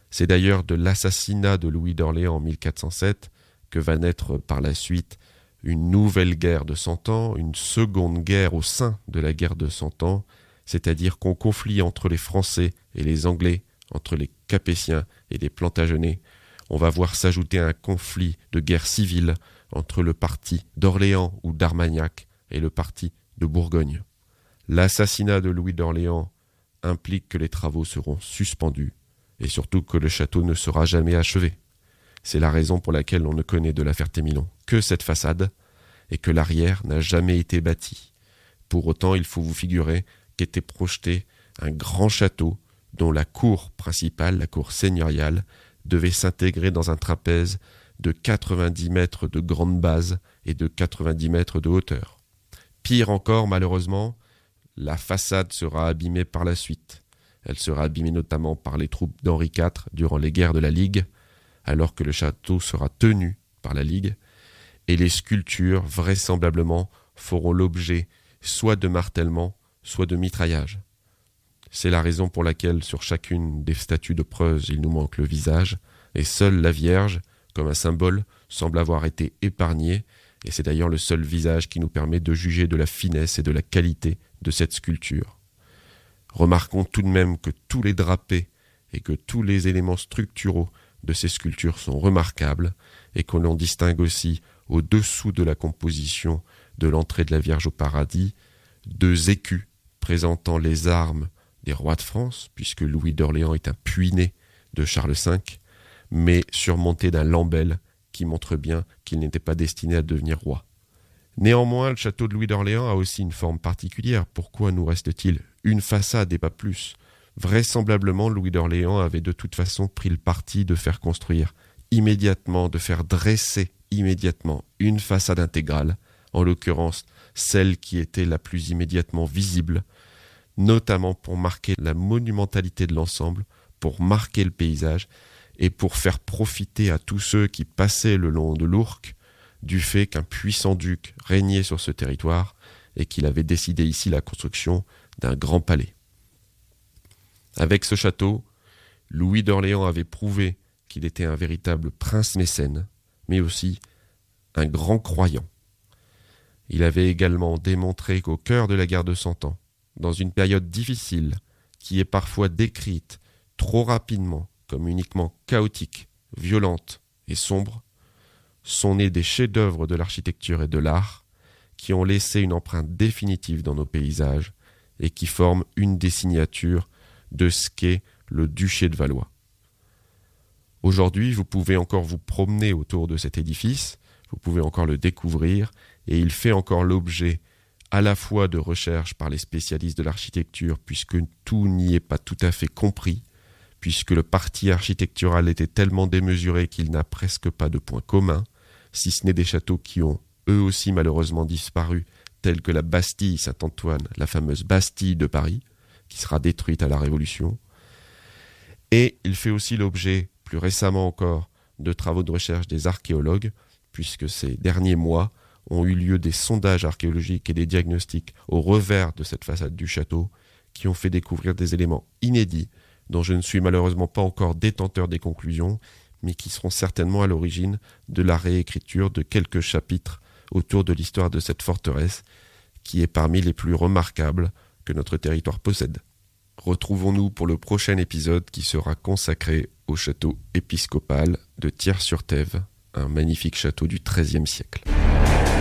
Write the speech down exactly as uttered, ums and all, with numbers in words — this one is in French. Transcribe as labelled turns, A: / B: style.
A: C'est d'ailleurs de l'assassinat de Louis d'Orléans en mille quatre cent sept que va naître par la suite une nouvelle guerre de Cent Ans, une seconde guerre au sein de la guerre de Cent Ans, c'est-à-dire qu'au conflit entre les Français et les Anglais, entre les Capétiens et les Plantagenets, on va voir s'ajouter un conflit de guerre civile entre le parti d'Orléans ou d'Armagnac et le parti de Bourgogne. L'assassinat de Louis d'Orléans implique que les travaux seront suspendus et surtout que le château ne sera jamais achevé. C'est la raison pour laquelle on ne connaît de la Ferté-Milon que cette façade et que l'arrière n'a jamais été bâti. Pour autant, il faut vous figurer qu'était projeté un grand château dont la cour principale, la cour seigneuriale, devait s'intégrer dans un trapèze de quatre-vingt-dix mètres de grande base et de quatre-vingt-dix mètres de hauteur. Pire encore, malheureusement, la façade sera abîmée par la suite. Elle sera abîmée notamment par les troupes d'Henri quatre durant les guerres de la Ligue, alors que le château sera tenu par la Ligue, et les sculptures, vraisemblablement, feront l'objet soit de martèlement, soit de mitraillage. C'est la raison pour laquelle, sur chacune des statues de Preuze, il nous manque le visage, et seule la Vierge, comme un symbole, semble avoir été épargnée, et c'est d'ailleurs le seul visage qui nous permet de juger de la finesse et de la qualité de cette sculpture. Remarquons tout de même que tous les drapés et que tous les éléments structuraux de ces sculptures sont remarquables, et qu'on en distingue aussi, au-dessous de la composition de l'entrée de la Vierge au paradis, deux écus présentant les armes des rois de France, puisque Louis d'Orléans est un puiné de Charles cinq, mais surmonté d'un lambel qui montre bien qu'il n'était pas destiné à devenir roi. Néanmoins, le château de Louis d'Orléans a aussi une forme particulière. Pourquoi nous reste-t-il une façade et pas plus ? Vraisemblablement, Louis d'Orléans avait de toute façon pris le parti de faire construire immédiatement, de faire dresser immédiatement une façade intégrale, en l'occurrence celle qui était la plus immédiatement visible, notamment pour marquer la monumentalité de l'ensemble, pour marquer le paysage et pour faire profiter à tous ceux qui passaient le long de l'Ourcq du fait qu'un puissant duc régnait sur ce territoire et qu'il avait décidé ici la construction d'un grand palais. Avec ce château, Louis d'Orléans avait prouvé qu'il était un véritable prince mécène, mais aussi un grand croyant. Il avait également démontré qu'au cœur de la guerre de Cent Ans, dans une période difficile, qui est parfois décrite trop rapidement comme uniquement chaotique, violente et sombre, sont nés des chefs-d'œuvre de l'architecture et de l'art qui ont laissé une empreinte définitive dans nos paysages et qui forment une des signatures de ce qu'est le duché de Valois. Aujourd'hui, vous pouvez encore vous promener autour de cet édifice, vous pouvez encore le découvrir, et il fait encore l'objet à la fois de recherches par les spécialistes de l'architecture, puisque tout n'y est pas tout à fait compris, puisque le parti architectural était tellement démesuré qu'il n'a presque pas de points communs, si ce n'est des châteaux qui ont eux aussi malheureusement disparu, tels que la Bastille Saint-Antoine, la fameuse Bastille de Paris, qui sera détruite à la Révolution. Et il fait aussi l'objet, plus récemment encore, de travaux de recherche des archéologues, puisque ces derniers mois ont eu lieu des sondages archéologiques et des diagnostics au revers de cette façade du château, qui ont fait découvrir des éléments inédits, dont je ne suis malheureusement pas encore détenteur des conclusions, mais qui seront certainement à l'origine de la réécriture de quelques chapitres autour de l'histoire de cette forteresse, qui est parmi les plus remarquables que notre territoire possède. Retrouvons-nous pour le prochain épisode qui sera consacré au château épiscopal de Thiers-sur-Thève, un magnifique château du treizième siècle.